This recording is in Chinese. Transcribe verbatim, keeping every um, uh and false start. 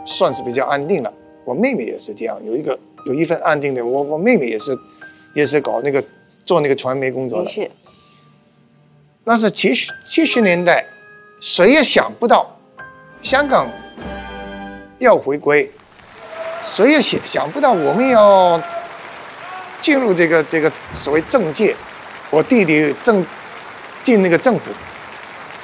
算是比较安定了。我妹妹也是这样，有一个有一份安定的。我我妹妹也是，也是搞那个做那个传媒工作的。 是。 那是七十七十年代，谁也想不到，香港要回归，谁也想想不到我们要进入这个这个所谓政界，我弟弟正进那个政府。